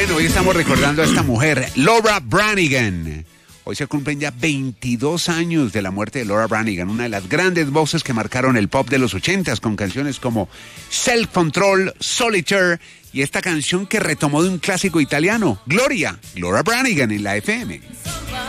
Bueno, hoy estamos recordando a esta mujer, Laura Branigan. Hoy se cumplen ya 22 años de la muerte de Laura Branigan, una de las grandes voces que marcaron el pop de los 80s con canciones como Self Control, Solitaire y esta canción que retomó de un clásico italiano, Gloria, Laura Branigan en la FM.